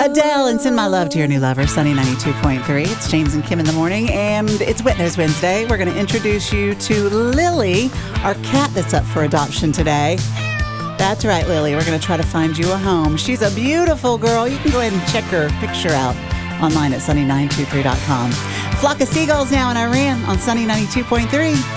Adele and Send My Love to Your New lover, Sunny 92.3. It's James and Kim in the morning, and it's Witness Wednesday. We're going to introduce you to Lily, our cat that's up for adoption today. That's right, Lily. We're going to try to find you a home. She's a beautiful girl. You can go ahead and check her picture out online at sunny923.com. Flock of seagulls now in Iran on Sunny 92.3.